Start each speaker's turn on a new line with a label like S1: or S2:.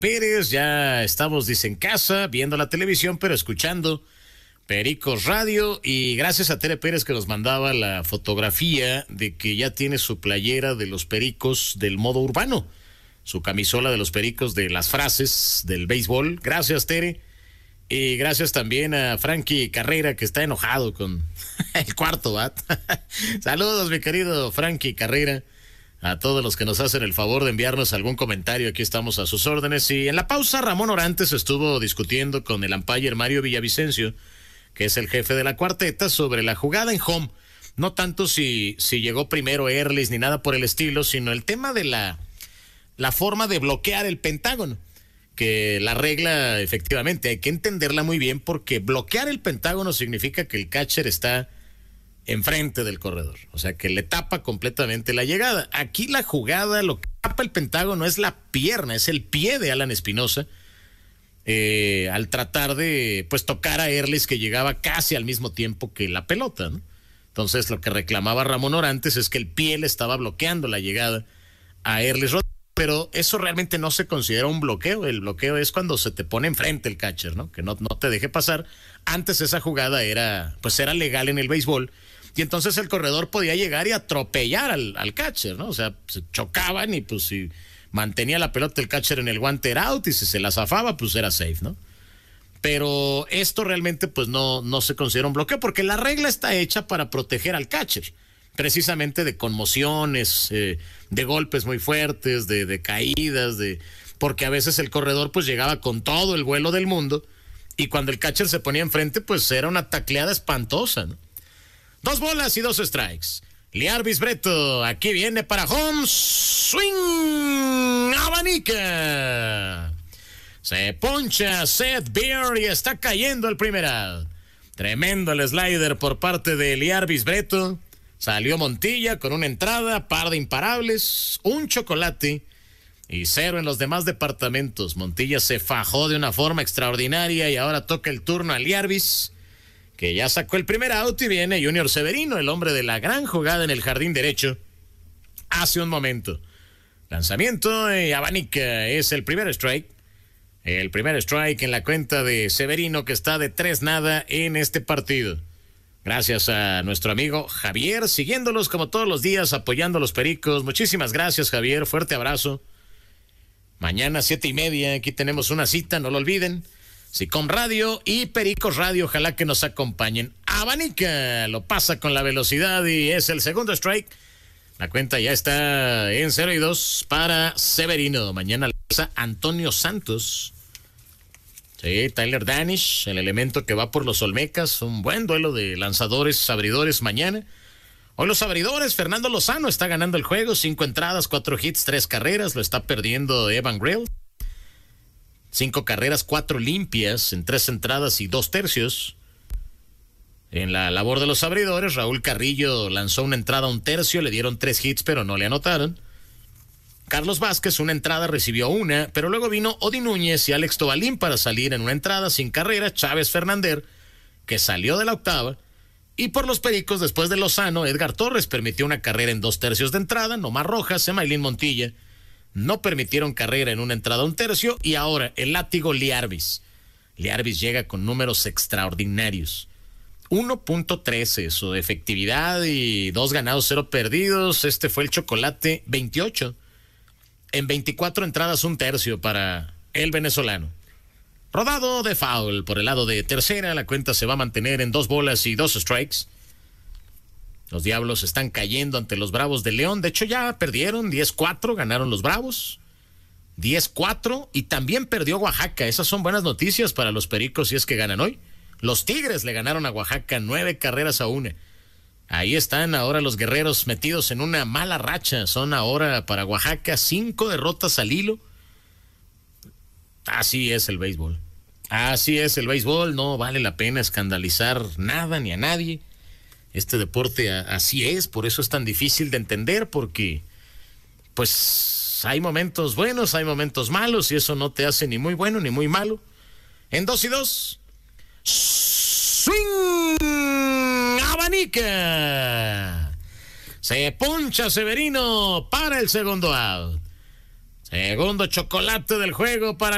S1: Pérez, ya estamos, dice, en casa, viendo la televisión, pero escuchando Pericos Radio. Y gracias a Tere Pérez que nos mandaba la fotografía de que ya tiene su playera de los Pericos del modo urbano, su camisola de los Pericos de las frases del béisbol. Gracias, Tere. Y gracias también a Frankie Carrera, que está enojado con el cuarto bat. Saludos, mi querido Frankie Carrera. A todos los que nos hacen el favor de enviarnos algún comentario, aquí estamos a sus órdenes. Y en la pausa, Ramón Orantes estuvo discutiendo con el umpire Mario Villavicencio, que es el jefe de la cuarteta, sobre la jugada en home. No tanto si llegó primero Erlis ni nada por el estilo, sino el tema de la forma de bloquear el pentágono. Que la regla, efectivamente, hay que entenderla muy bien, porque bloquear el pentágono significa que el catcher está enfrente del corredor, o sea que le tapa completamente la llegada. Aquí la jugada, lo que tapa el pentágono es la pierna, es el pie de Alan Espinosa, al tratar de pues tocar a Erlis, que llegaba casi al mismo tiempo que la pelota, ¿no? Entonces lo que reclamaba Ramón Orantes es que el pie le estaba bloqueando la llegada a Erlis Rodríguez, pero eso realmente no se considera un bloqueo. El bloqueo es cuando se te pone enfrente el catcher, ¿no? Que no te deje pasar. Antes esa jugada era legal en el béisbol, y entonces el corredor podía llegar y atropellar al catcher, ¿no? O sea, se chocaban y pues si mantenía la pelota el catcher en el guante era out, y si se la zafaba pues era safe, ¿no? Pero esto realmente pues no se considera un bloqueo, porque la regla está hecha para proteger al catcher, precisamente de conmociones, de golpes muy fuertes, de caídas, porque a veces el corredor pues llegaba con todo el vuelo del mundo, y cuando el catcher se ponía enfrente pues era una tacleada espantosa, ¿no? 2 bolas y 2 strikes. Liarvis Breto, aquí viene para home, swing, abanica. Se poncha Seth Beer y está cayendo el primer out. Tremendo el slider por parte de Liarvis Breto. Salió Montilla con una entrada, par de imparables, un chocolate y 0 en los demás departamentos. Montilla se fajó de una forma extraordinaria y ahora toca el turno a Liarvis, que ya sacó el primer out, y viene Junior Severino, el hombre de la gran jugada en el jardín derecho hace un momento. Lanzamiento y abanica, es el primer strike. El primer strike en la cuenta de Severino, que está de 3-0 en este partido. Gracias a nuestro amigo Javier, siguiéndolos como todos los días, apoyando a los Pericos. Muchísimas gracias, Javier, fuerte abrazo. Mañana 7:30, aquí tenemos una cita, no lo olviden. SICOM Radio y Pericos Radio, ojalá que nos acompañen. Abanica, lo pasa con la velocidad y es el segundo strike. La cuenta ya está en 0-2 para Severino. Mañana lanza Antonio Santos. Sí, Tyler Danish, el elemento que va por los Olmecas. Un buen duelo de lanzadores, abridores mañana. Hoy los abridores, Fernando Lozano está ganando el juego. 5 entradas, 4 hits, 3 carreras. Lo está perdiendo Evan Grill. 5 carreras, 4 limpias en 3 entradas y 2 tercios. En la labor de los abridores, Raúl Carrillo lanzó una entrada, 1 tercio, le dieron 3 hits, pero no le anotaron. Carlos Vázquez, 1 entrada, recibió 1, pero luego vino Odi Núñez y Alex Tobalín para salir en 1 entrada, sin carrera. Chávez Fernández, que salió de la octava. Y por los Pericos, después de Lozano, Edgar Torres permitió 1 carrera en 2 tercios de entrada. Nomar Rojas, Emailín Montilla no permitieron carrera en 1 entrada, 1 tercio. Y ahora el látigo Liarvis. Liarvis llega con números extraordinarios. 1.13 su efectividad y 2 ganados, 0 perdidos. Este fue el chocolate 28. En 24 entradas, 1 tercio para el venezolano. Rodado de foul por el lado de tercera. La cuenta se va a mantener en 2 bolas y 2 strikes. Los Diablos están cayendo ante los Bravos de León. De hecho, ya perdieron 10-4, ganaron los Bravos. 10-4 y también perdió Oaxaca. Esas son buenas noticias para los Pericos si es que ganan hoy. Los Tigres le ganaron a Oaxaca 9 carreras a 1. Ahí están ahora los Guerreros metidos en una mala racha. Son ahora para Oaxaca 5 derrotas al hilo. Así es el béisbol. Así es el béisbol. No vale la pena escandalizar nada ni a nadie. Este deporte así es, por eso es tan difícil de entender, porque pues hay momentos buenos, hay momentos malos, y eso no te hace ni muy bueno ni muy malo. En 2-2, swing, abanica. Se poncha Severino para el segundo out. Segundo chocolate del juego para